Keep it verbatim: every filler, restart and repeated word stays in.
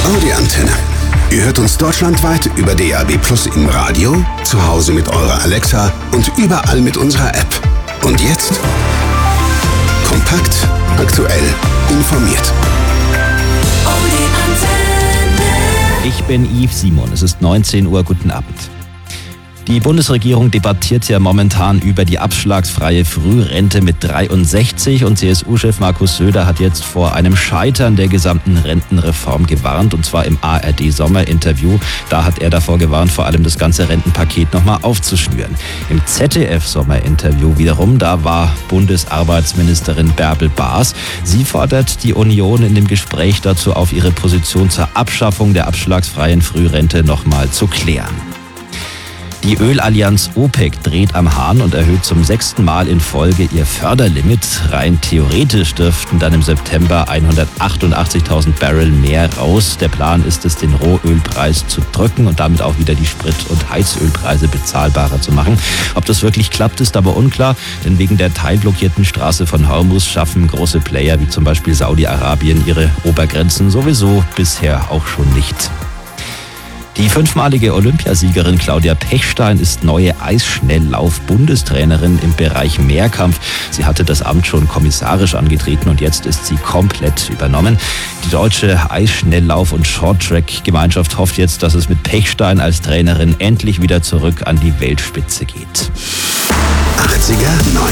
Audi Antenne. Ihr hört uns deutschlandweit über D A B Plus im Radio, zu Hause mit eurer Alexa und überall mit unserer App. Und jetzt kompakt, aktuell, informiert. Audi Antenne. Ich bin Yves Simon, es ist neunzehn Uhr, guten Abend. Die Bundesregierung debattiert ja momentan über die abschlagsfreie Frührente mit dreiundsechzig und C S U-Chef Markus Söder hat jetzt vor einem Scheitern der gesamten Rentenreform gewarnt, und zwar im A R D-Sommerinterview. Da hat er davor gewarnt, vor allem das ganze Rentenpaket nochmal aufzuschnüren. Im Z D F-Sommerinterview wiederum, da war Bundesarbeitsministerin Bärbel Baas. Sie fordert die Union in dem Gespräch dazu auf, ihre Position zur Abschaffung der abschlagsfreien Frührente nochmal zu klären. Die Ölallianz OPEC dreht am Hahn und erhöht zum sechsten Mal in Folge ihr Förderlimit. Rein theoretisch dürften dann im September hundertachtundachtzigtausend Barrel mehr raus. Der Plan ist es, den Rohölpreis zu drücken und damit auch wieder die Sprit- und Heizölpreise bezahlbarer zu machen. Ob das wirklich klappt, ist aber unklar, denn wegen der teilblockierten Straße von Hormuz schaffen große Player wie zum Beispiel Saudi-Arabien ihre Obergrenzen sowieso bisher auch schon nicht. Die fünfmalige Olympiasiegerin Claudia Pechstein ist neue Eisschnelllauf-Bundestrainerin im Bereich Mehrkampf. Sie hatte das Amt schon kommissarisch angetreten und jetzt ist sie komplett übernommen. Die deutsche Eisschnelllauf- und Shorttrack-Gemeinschaft hofft jetzt, dass es mit Pechstein als Trainerin endlich wieder zurück an die Weltspitze geht. achtziger,